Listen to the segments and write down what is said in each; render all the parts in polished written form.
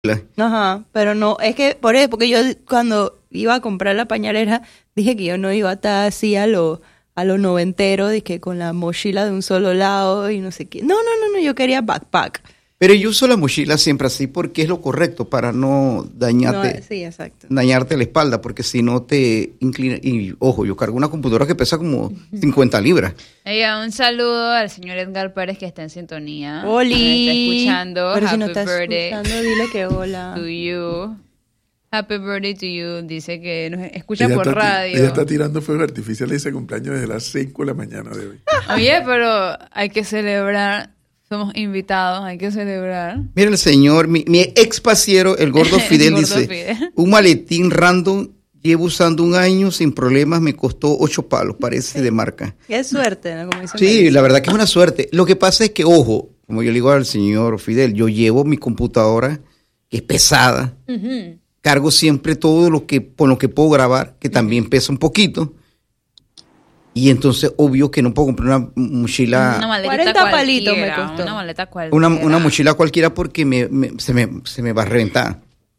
Ajá, pero no, es que por eso, porque yo cuando iba a comprar la pañalera dije que yo no iba a estar así a lo noventero, dije con la mochila de un solo lado y no sé qué. No, yo quería backpack. Pero yo uso la mochila siempre así porque es lo correcto para no dañarte, No, sí, exacto. dañarte la espalda, porque si no te inclina. Y ojo, yo cargo una computadora que pesa como 50 libras. Oiga, un saludo al señor Edgar Pérez que está en sintonía. ¡Oli! Nos está escuchando. Pero si no Happy estás birthday escuchando, dile que hola. to you. Happy birthday to you. Dice que nos escucha por radio. Ella está tirando fuegos artificiales ese cumpleaños desde las 5 de la mañana de hoy. Oye, pero hay que celebrar. Somos invitados, hay que celebrar. Mira el señor, mi ex pasiero, el gordo Fidel, El gordo dice, Fidel. un maletín random, llevo usando 1 año sin problemas, me costó 8 palos, parece de marca. Qué suerte, ¿no? Como dicen Sí, ahí. la verdad que es una suerte. Lo que pasa es que, ojo, como yo le digo al señor Fidel, yo llevo mi computadora, que es pesada, cargo siempre todo con lo que puedo grabar, que también pesa un poquito. Y entonces, obvio que no puedo comprar una mochila, Una maleta 40 palitos me cualquiera, costó. Una maleta cualquiera. una mochila cualquiera porque se me va a reventar.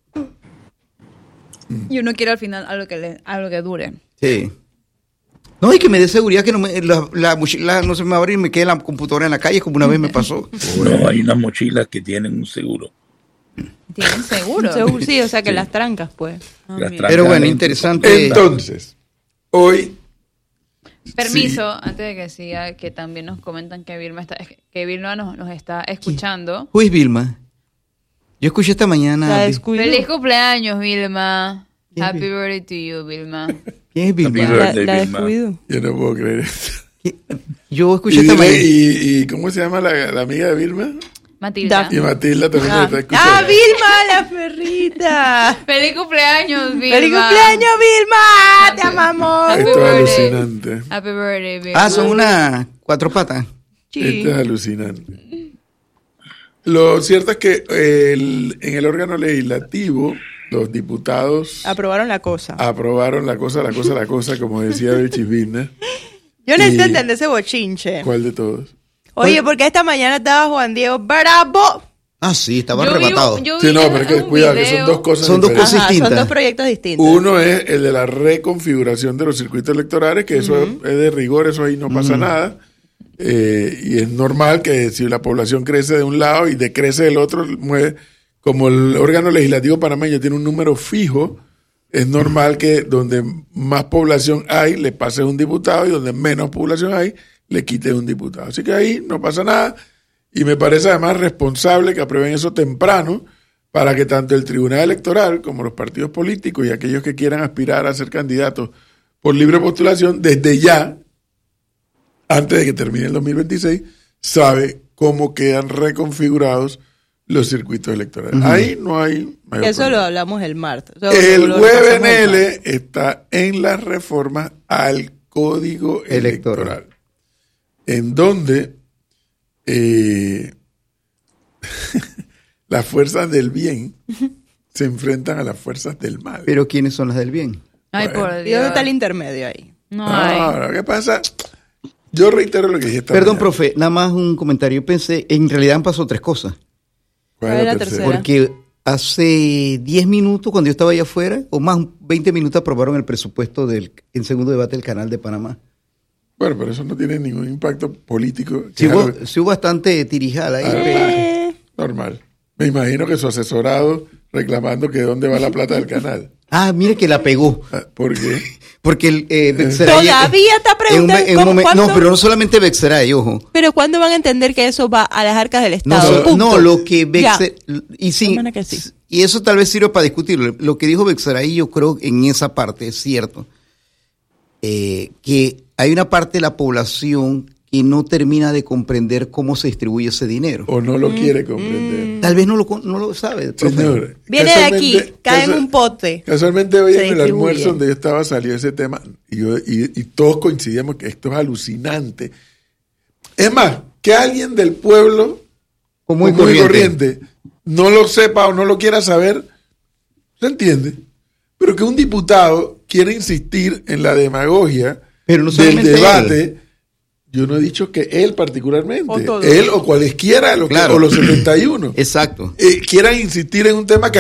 Y uno quiere al final algo que dure. Sí. No, y que me dé seguridad que la mochila no se me va a abrir y me quede la computadora en la calle, como una vez me pasó. No, hay unas mochilas que tienen un seguro. ¿Tienen seguro? Seguro, sí, o sea que las trancas, pues. Ah, Las mira. Pero bueno, trancas, interesante. Entonces, hoy Permiso, antes de que siga, que también nos comentan que Vilma nos está escuchando. Who is Vilma? Yo escuché esta mañana. La descuidó. Feliz cumpleaños, Vilma. ¿Quién es Happy Vilma? birthday to you, Vilma. ¿Quién es Vilma? Happy La birthday, Vilma. descuidó. yo no puedo creer esto. Yo escuché Y, esta dile, mañana. y ¿cómo se llama la amiga de Vilma? Matilda. Y Matilda también nos está escuchando. ¡Ah, Vilma, la perrita! Feliz cumpleaños, Vilma. ¡Feliz cumpleaños, Vilma! ¡Te amamos! Happy Esto es birthday. alucinante. Happy birthday, Vilma. Ah, son unas 4 patas. Sí. Esto es alucinante. Lo cierto es que en el órgano legislativo, los diputados Aprobaron la cosa. aprobaron la cosa, como decía Belchis Vilna. Yo necesito y- entender ese bochinche. ¿Cuál de todos? Oye, porque esta mañana estaba Juan Diego bravo. Ah, sí, estaba Yo vi arrebatado. Sí, no, pero es que un cuidado, que video. son dos cosas Son dos diferentes. cosas Ajá, distintas. son 2 proyectos distintos. Uno es el de la reconfiguración de los circuitos electorales, que eso es de rigor, eso ahí no pasa nada. Y es normal que si la población crece de un lado y decrece del otro, como el órgano legislativo panameño tiene un número fijo, es normal que donde más población hay, le pase un diputado y donde menos población hay, le quite un diputado. Así que ahí no pasa nada. Y me parece además responsable que aprueben eso temprano para que tanto el Tribunal Electoral como los partidos políticos y aquellos que quieran aspirar a ser candidatos por libre postulación, desde ya, antes de que termine el 2026, sabe cómo quedan reconfigurados los circuitos electorales. Ahí no hay mayor Eso lo problema. hablamos el martes. O sea, El lo repasamos el martes. WebNL está en las reformas al Código Electoral, en donde las fuerzas del bien se enfrentan a las fuerzas del mal. Pero ¿quiénes son las del bien? Ay, por ¿Y dónde Dios. está el intermedio ahí? No hay. Ahora, ¿qué pasa? Yo reitero lo que dije esta Perdón, mañana. profe, nada más un comentario. Yo pensé, en realidad han pasado 3 cosas. ¿Cuál es la tercera? Porque hace 10 minutos, cuando yo estaba allá afuera, o más 20 minutos, aprobaron el presupuesto en segundo debate del Canal de Panamá. Bueno, pero eso no tiene ningún impacto político. Sí que es hubo, algo sí hubo bastante tirijada ahí. normal. Me imagino que su asesorado reclamando que dónde va la plata del canal. Ah, mire que la pegó. ¿Por qué? Porque el Bexeray- Todavía está preguntando en un momento- ¿cuándo? No, pero no solamente Bexeray, ojo. Pero ¿cuándo van a entender que eso va a las arcas del No, Estado? Punto. no, lo que Ya. y sí, Hermana que sí. y eso tal vez sirve para discutirlo. Lo que dijo Bexaray, yo creo en esa parte es cierto, que hay una parte de la población que no termina de comprender cómo se distribuye ese dinero. O no lo quiere comprender. Tal vez no lo sabe. profe. Señor, Viene de aquí, casualmente- cae en un pote. Casualmente hoy Se en el distribuye. almuerzo donde yo estaba salió ese tema y todos coincidimos que esto es alucinante. Es más, que alguien del pueblo Común y común y corriente. corriente no lo sepa o no lo quiera saber, se entiende. Pero que un diputado quiera insistir en la demagogia Pero no del solamente debate, Yo no he dicho que él particularmente, O todos. él o cualesquiera, Claro. o los 71, Exacto. quieran insistir en un tema que